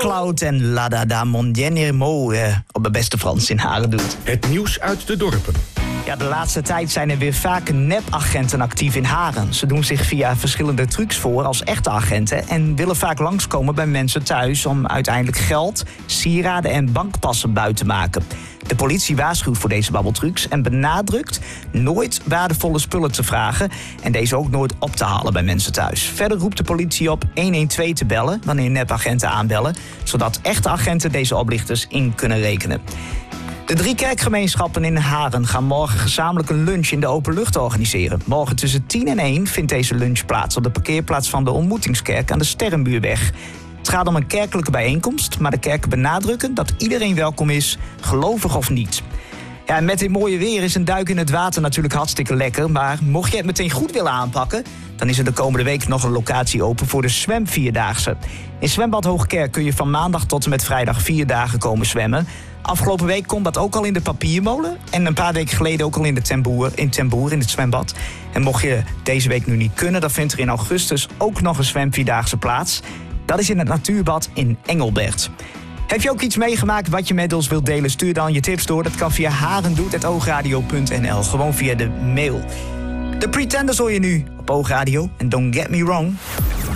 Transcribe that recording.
Cloud en La Dada Mondienemo op het beste Frans in Haren doet. Het nieuws uit de dorpen. Ja, de laatste tijd zijn er weer vaak nepagenten actief in Haren. Ze doen zich via verschillende trucs voor als echte agenten en willen vaak langskomen bij mensen thuis om uiteindelijk geld, sieraden en bankpassen buiten te maken. De politie waarschuwt voor deze babbeltrucs en benadrukt nooit waardevolle spullen te vragen en deze ook nooit op te halen bij mensen thuis. Verder roept de politie op 112 te bellen wanneer nepagenten aanbellen, zodat echte agenten deze oplichters in kunnen rekenen. De 3 kerkgemeenschappen in Haren gaan morgen gezamenlijk een lunch in de open lucht organiseren. Morgen tussen 10 en 1 vindt deze lunch plaats op de parkeerplaats van de Ontmoetingskerk aan de Sterrenbuurweg. Het gaat om een kerkelijke bijeenkomst, maar de kerken benadrukken dat iedereen welkom is, gelovig of niet. Ja, en met dit mooie weer is een duik in het water natuurlijk hartstikke lekker, maar mocht je het meteen goed willen aanpakken, dan is er de komende week nog een locatie open voor de zwemvierdaagse. In zwembad Hoogkerk kun je van maandag tot en met vrijdag 4 dagen komen zwemmen. Afgelopen week kon dat ook al in de Papiermolen en een paar weken geleden ook al in de Ten Boer in het zwembad. En mocht je deze week nu niet kunnen, dan vindt er in augustus ook nog een zwemvierdaagse plaats. Dat is in het natuurbad in Engelbert. Heb je ook iets meegemaakt wat je met ons wilt delen? Stuur dan je tips door. Dat kan via harendoet@oogradio.nl. Gewoon via de mail. De Pretenders hoor je nu op Oogradio. En don't get me wrong,